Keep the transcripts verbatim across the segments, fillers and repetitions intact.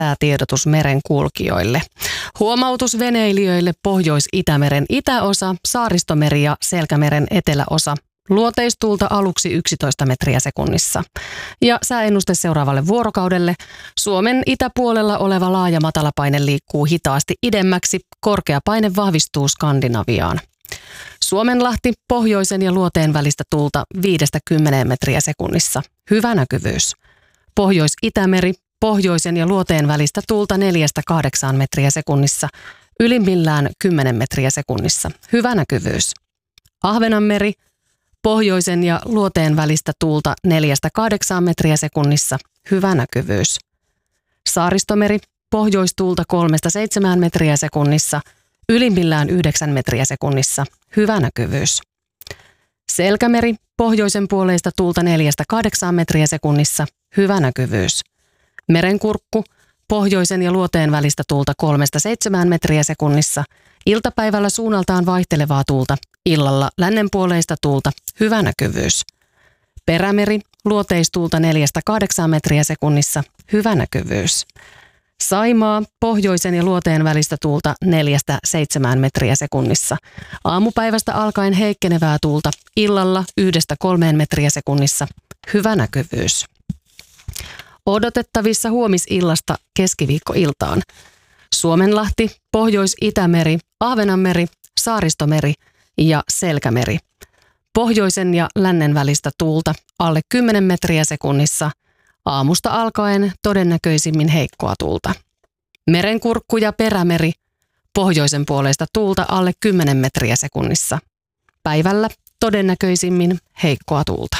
Tiedotus merenkulkijoille. Huomautus veneilijöille Pohjois-Itämeren itäosa, Saaristomeri ja Selkämeren eteläosa. Luoteistuulta aluksi yksitoista metriä sekunnissa. Ja sääennuste seuraavalle vuorokaudelle. Suomen itäpuolella oleva laaja matalapaine liikkuu hitaasti idemmäksi. Korkea paine vahvistuu Skandinaviaan. Suomenlahti, pohjoisen ja luoteen välistä tuulta viidestä kymmeneen metriä sekunnissa. Hyvä näkyvyys. Pohjois-Itämeri, pohjoisen ja luoteen välistä tuulta neljästä kahdeksaan metriä sekunnissa. Ylimmillään kymmenen metriä sekunnissa. Hyvä näkyvyys. Ahvenanmeri, pohjoisen ja luoteen välistä tuulta neljästä kahdeksaan metriä sekunnissa. Hyvä näkyvyys. Saaristomeri, pohjoistuulta kolmesta seitsemään metriä sekunnissa. Ylimmillään yhdeksän metriä sekunnissa. Hyvä näkyvyys. Selkämeri, pohjoisen puoleista tuulta neljästä kahdeksaan metriä sekunnissa. Hyvä näkyvyys. Merenkurkku, pohjoisen ja luoteen välistä tuulta kolmesta seitsemään metriä sekunnissa. Iltapäivällä suunnaltaan vaihtelevaa tuulta. Illalla lännenpuoleista tuulta. Hyvä näkyvyys. Perämeri, luoteistuulta neljästä kahdeksaan metriä sekunnissa. Hyvä näkyvyys. Saimaa, pohjoisen ja luoteen välistä tuulta neljästä seitsemään metriä sekunnissa. Aamupäivästä alkaen heikkenevää tuulta. Illalla yhdestä kolmeen metriä sekunnissa. Hyvä näkyvyys. Odotettavissa huomisillasta keskiviikkoiltaan. Suomenlahti, Pohjois-Itämeri, Ahvenanmeri, Saaristomeri ja Selkämeri. Pohjoisen ja lännen välistä tuulta alle kymmenen metriä sekunnissa. Aamusta alkaen todennäköisimmin heikkoa tuulta. Merenkurkku ja Perämeri, pohjoisen puoleista tuulta alle kymmenen metriä sekunnissa. Päivällä todennäköisimmin heikkoa tuulta.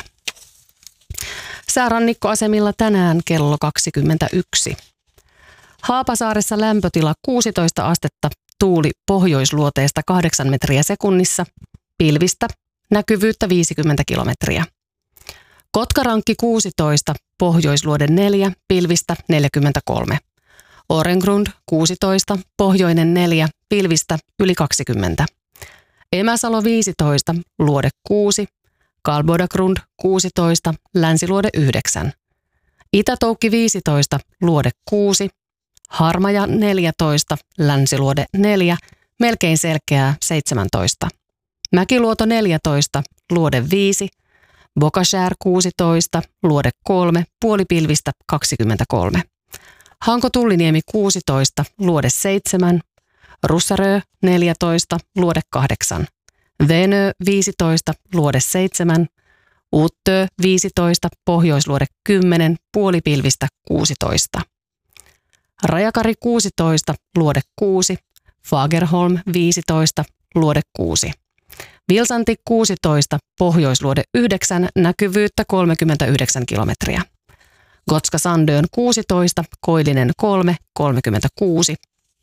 Säärannikkoasemilla tänään kello kaksikymmentäyksi. Haapasaaressa lämpötila kuusitoista astetta, tuuli pohjoisluoteesta kahdeksan metriä sekunnissa, pilvistä, näkyvyyttä viisikymmentä kilometriä. Kotkarankki kuusitoista, pohjoisluode neljä, pilvistä neljäkymmentäkolme. Orengrund kuusitoista, pohjoinen neljä, pilvistä yli kaksikymmentä. Emäsalo viisitoista, luode kuusi. Kalbodagrund kuusitoista, länsiluode yhdeksän. Itätoukki viisitoista, luode kuusi. Harmaja neljätoista, länsiluode neljä, melkein selkeää seitsemäntoista. Mäkiluoto neljätoista, luode viisi. Bokashär kuusitoista, luode kolme, puolipilvistä kaksikymmentäkolme. Hanko Tulliniemi kuusitoista, luode seitsemän. Russarö neljätoista, luode kahdeksan. Venö viisitoista, luode seitsemän. Uttö viisitoista, pohjoisluode kymmenen, puolipilvistä kuusitoista. Rajakari kuusitoista, luode kuusi. Fagerholm viisitoista, luode kuusi. Vilsanti kuusitoista, pohjoisluode yhdeksän, näkyvyyttä kolmekymmentäyhdeksän kilometriä. Gotska Sandön kuusitoista, Koillinen kolme, kolmekymmentäkuusi.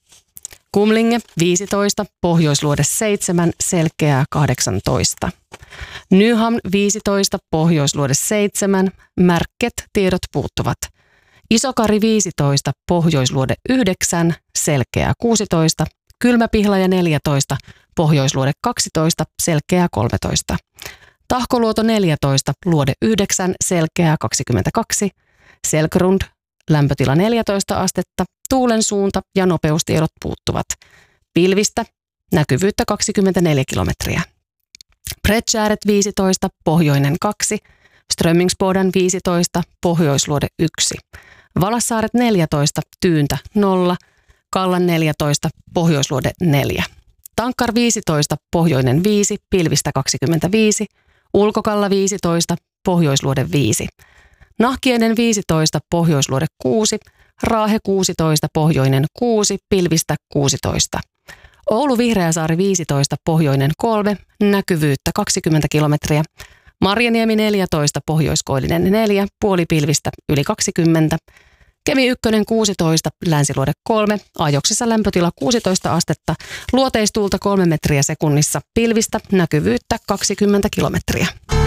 Kumlinge viisitoista, pohjoisluode seitsemän, selkeää kahdeksantoista. Nyhamn viisitoista, pohjoisluode seitsemän, Märket, tiedot puuttuvat. Isokari viisitoista, pohjoisluode yhdeksän, selkeää kuusitoista. Kylmäpihlaja neljätoista, pohjoisluode kaksitoista, selkeää kolmetoista. Tahkoluoto neljätoista, luode yhdeksän, selkeää kaksikymmentäkaksi. Selkrund, lämpötila neljätoista astetta, tuulen suunta ja nopeustiedot puuttuvat. Pilvistä, näkyvyyttä kaksikymmentäneljä kilometriä. Bredtjäret viisitoista, pohjoinen kaksi. Strömmingsboden viisitoista, pohjoisluode yksi. Valassaaret neljätoista, tyyntä nolla. Kallan neljätoista, pohjoisluode neljä. Tankkar viisitoista, pohjoinen viisi, pilvistä kaksikymmentäviisi. Ulkokalla viisitoista, pohjoisluode viisi. Nahkienen viisitoista, pohjoisluode kuusi. Raahe kuusitoista, pohjoinen kuusi, pilvistä kuusitoista. Oulu Vihreäsaari viisitoista, pohjoinen kolme, näkyvyyttä kaksikymmentä kilometriä. Marjaniemi neljätoista, pohjoiskoillinen neljä, puolipilvistä yli kaksikymmentä. Kemi ykkönen kuusitoista, länsiluode kolme, ajoksissa lämpötila kuusitoista astetta, luoteistuulta kolme metriä sekunnissa, pilvistä, näkyvyyttä kaksikymmentä kilometriä.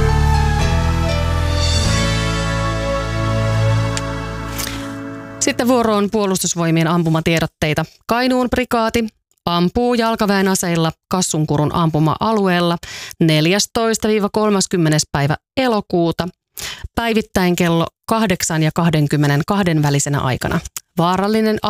Sitten vuoroon puolustusvoimien ampumatiedotteita. Kainuun prikaati ampuu jalkaväen aseilla Kassunkurun ampuma-alueella neljästoista kolmaskymmenes päivä elokuuta päivittäin kello kahdeksan ja kaksikymmentäkaksi välisenä aikana. Vaarallinen